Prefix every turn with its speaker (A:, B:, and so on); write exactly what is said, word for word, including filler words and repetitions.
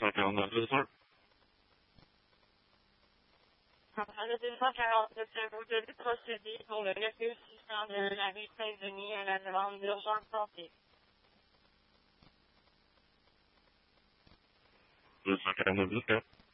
A: cent quarante-neuf, deux cents.
B: Le deux cent quarante-neuf, vous devez procéder pour le recueil suivant de la rue Saint-Denis à la demande d'urgence santé.
A: deux cent quarante-neuf, deux cents.